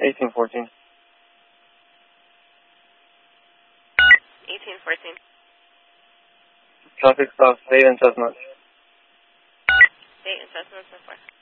1814. 1814. Traffic stop, State and Chestnut. State and Chestnut so far.